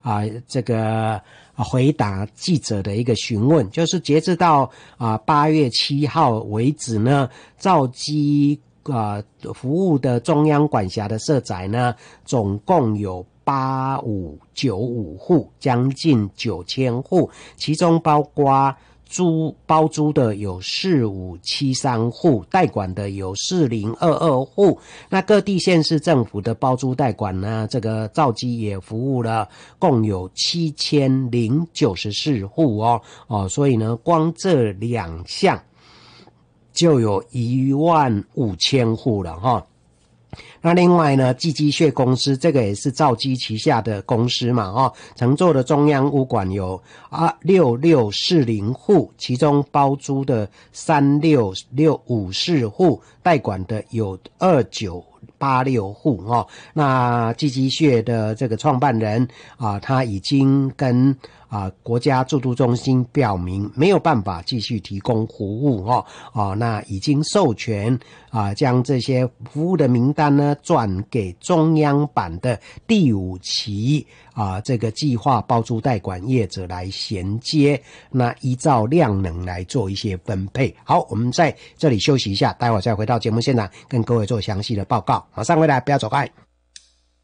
这个回答记者的一个询问，就是截至到8月7号为止呢，兆基服务的中央管辖的社宅呢，总共有8595户，将近9000户，其中包括包租的有4573户，代管的有4022户。那各地县市政府的包租代管呢，这个兆基也服务了共有7094户所以呢，光这2项就有15000户了那另外呢，寄居蟹公司这个也是兆基旗下的公司嘛承做的中央屋管有6640户，其中包租的36654户，代管的有2986户那寄居蟹的这个创办人他已经跟国家住都中心表明没有办法继续提供服务那已经授权将这些服务的名单呢转给中央版的第5期这个计划包租代管业者来衔接，那依照量能来做一些分配。好，我们在这里休息一下，待会儿再回到节目现场跟各位做详细的报告。马上回来，不要走开。